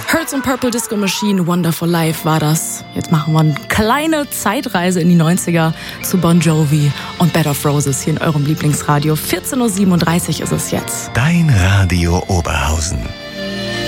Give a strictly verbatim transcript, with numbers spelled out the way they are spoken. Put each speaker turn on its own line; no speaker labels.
Hertz und Purple Disco Machine, Wonderful Life war das. Jetzt machen wir eine kleine Zeitreise in die neunziger zu Bon Jovi und Bed of Roses hier in eurem Lieblingsradio. vierzehn Uhr siebenunddreißig ist es jetzt.
Dein Radio Oberhausen.